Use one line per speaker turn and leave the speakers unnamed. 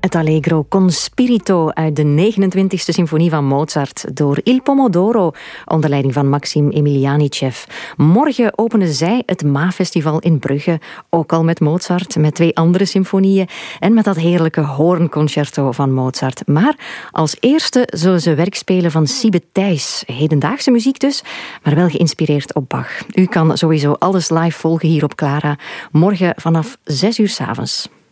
Het Allegro con spirito uit de 29e symfonie van Mozart door Il Pomodoro onder leiding van Maxim Emilianichev. Morgen openen zij het MAA-festival in Brugge, ook al met Mozart, met 2 andere symfonieën en met dat heerlijke hoornconcerto van Mozart. Maar als eerste zullen ze werk spelen van Siebe Thijs. Hedendaagse muziek dus, maar wel geïnspireerd op Bach. U kan sowieso alles live volgen hier op Clara, morgen vanaf 6 uur 's avonds.